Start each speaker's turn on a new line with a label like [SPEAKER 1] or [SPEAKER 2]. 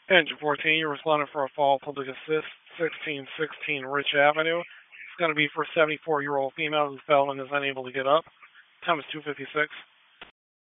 [SPEAKER 1] Engine 14, you're responding for a fall public assist, 1616 Rich Avenue. It's going to be for a 74-year-old female whose bellman is unable to get up. Time is 2:56.